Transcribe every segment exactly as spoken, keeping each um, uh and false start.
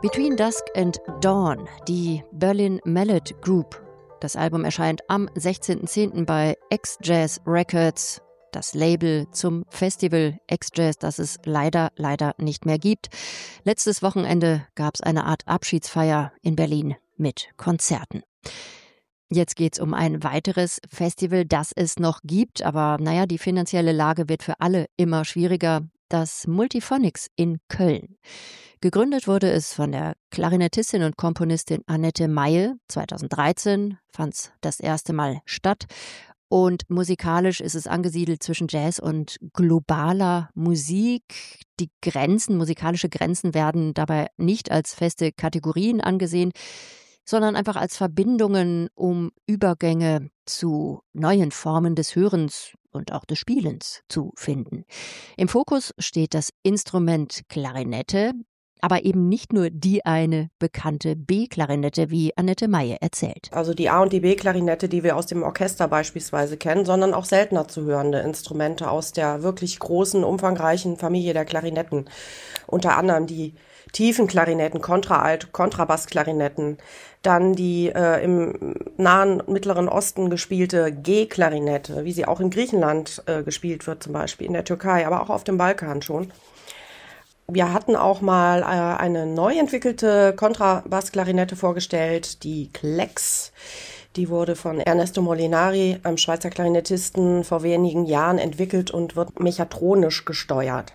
Between Dusk and Dawn, die Berlin Mallet Group. Das Album erscheint am sechzehnten zehnten bei X-Jazz Records, das Label zum Festival X-Jazz, das es leider, leider nicht mehr gibt. Letztes Wochenende gab es eine Art Abschiedsfeier in Berlin mit Konzerten. Jetzt geht's um ein weiteres Festival, das es noch gibt, aber naja, die finanzielle Lage wird für alle immer schwieriger. Das Multiphonics in Köln. Gegründet wurde es von der Klarinettistin und Komponistin Annette Maye. zweitausenddreizehn fand es das erste Mal statt. Und musikalisch ist es angesiedelt zwischen Jazz und globaler Musik. Die Grenzen, musikalische Grenzen werden dabei nicht als feste Kategorien angesehen, sondern einfach als Verbindungen, um Übergänge zu neuen Formen des Hörens und auch des Spielens zu finden. Im Fokus steht das Instrument Klarinette, aber eben nicht nur die eine bekannte B-Klarinette, wie Annette Maye erzählt. Also die A- und die B-Klarinette, die wir aus dem Orchester beispielsweise kennen, sondern auch seltener zu hörende Instrumente aus der wirklich großen, umfangreichen Familie der Klarinetten. Unter anderem die tiefen Klarinetten, Kontraalt, Kontrabassklarinetten, dann die äh, im nahen Mittleren Osten gespielte G-Klarinette, wie sie auch in Griechenland äh, gespielt wird, zum Beispiel in der Türkei, aber auch auf dem Balkan schon. Wir hatten auch mal äh, eine neu entwickelte Kontrabassklarinette vorgestellt, die Klex. Die wurde von Ernesto Molinari, einem Schweizer Klarinettisten, vor wenigen Jahren entwickelt und wird mechatronisch gesteuert.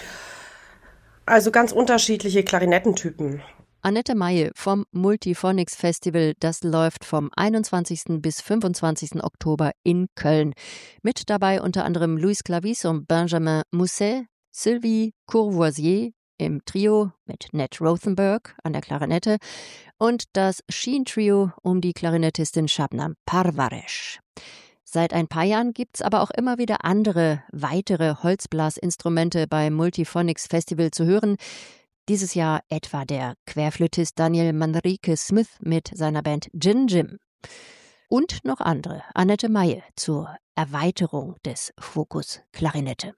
Also ganz unterschiedliche Klarinettentypen. Annette Maye vom Multiphonics Festival, das läuft vom einundzwanzigsten bis fünfundzwanzigsten Oktober in Köln. Mit dabei unter anderem Louis Clavis und Benjamin Musset, Sylvie Courvoisier im Trio mit Ned Rothenberg an der Klarinette und das Sheen-Trio um die Klarinettistin Shabnam Parvaresh. Seit ein paar Jahren gibt's aber auch immer wieder andere, weitere Holzblasinstrumente beim Multiphonics Festival zu hören. Dieses Jahr etwa der Querflötist Daniel Manrique Smith mit seiner Band Gin Jim. Und noch andere, Annette Maye zur Erweiterung des Fokus Klarinette.